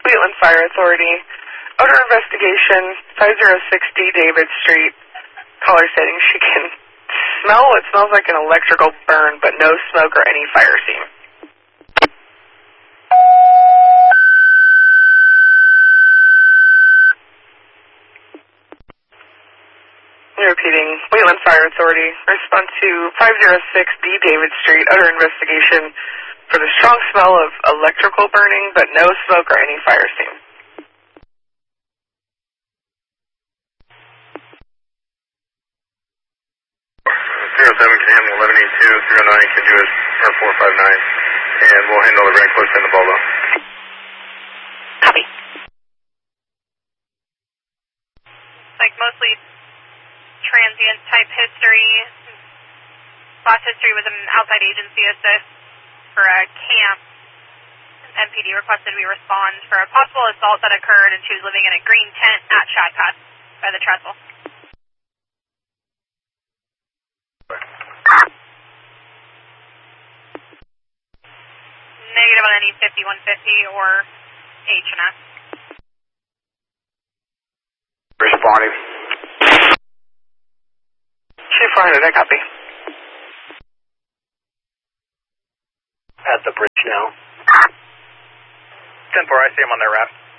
Wheatland Fire Authority. Odor investigation, 5060 David Street. Caller stating she can smell what smells like an electrical burn, but no smoke or any fire scene. Repeating, Wheatland Fire Authority. Respond to 506B David Street. Odor investigation for the strong smell of electrical burning, but no smoke or any fire scene. 07 can handle 1182, 09 can do his R459, and we'll handle the very close in the Bolo. Copy. Like mostly transient type history. Last history was an outside agency assist for a camp. MPD requested we respond for a possible assault that occurred, and she was living in a green tent at Shadcott by the trestle. Negative on any 5150 or H&S. Responding. Chief 400, I copy. At the bridge now. 10-4, I see him on their raft.